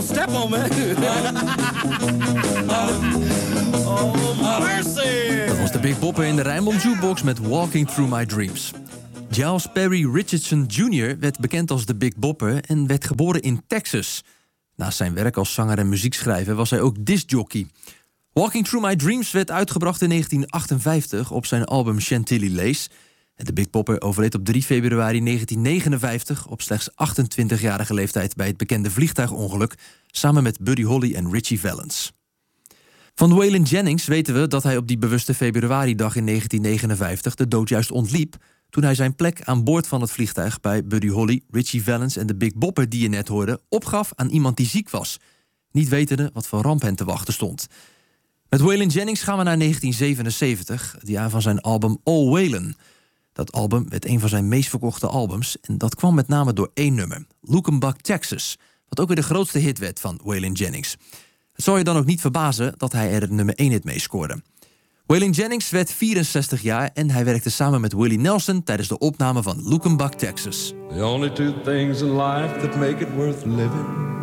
gonna step on me. Oh, mercy. Dat was de Big Bopper in de Rijnmond Jukebox met Walking Through My Dreams. Giles Perry Richardson Jr. werd bekend als de Big Bopper en werd geboren in Texas. Naast zijn werk als zanger en muziekschrijver was hij ook discjockey. Walking Through My Dreams werd uitgebracht in 1958 op zijn album Chantilly Lace. En de Big Bopper overleed op 3 februari 1959 op slechts 28-jarige leeftijd bij het bekende vliegtuigongeluk, samen met Buddy Holly en Ritchie Valens. Van Waylon Jennings weten we dat hij op die bewuste februaridag in 1959 de dood juist ontliep toen hij zijn plek aan boord van het vliegtuig bij Buddy Holly, Ritchie Valens en de Big Bopper die je net hoorde opgaf aan iemand die ziek was, niet wetende wat voor ramp hen te wachten stond. Met Waylon Jennings gaan we naar 1977, het jaar van zijn album All Waylon. Dat album werd een van zijn meest verkochte albums en dat kwam met name door één nummer, Lukenbach, Texas, wat ook weer de grootste hit werd van Waylon Jennings. Het zal je dan ook niet verbazen dat hij er het nummer 1 hit mee scoorde. Waylon Jennings werd 64 jaar en hij werkte samen met Willie Nelson tijdens de opname van Lukenbach, Texas. The only two things in life that make it worth living